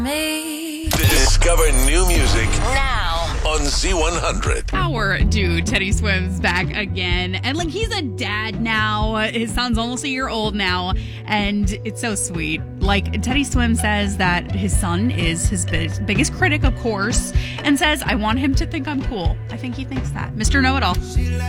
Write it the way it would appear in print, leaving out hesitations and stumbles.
Discover new music Now. on Z100. Our dude, Teddy Swims, back again. And he's a dad now. His son's almost a year old now. And it's so sweet. Teddy Swims says that his son is his biggest critic, of course, and says, I want him to think I'm cool. I think he thinks that. Mr. Know-It-All.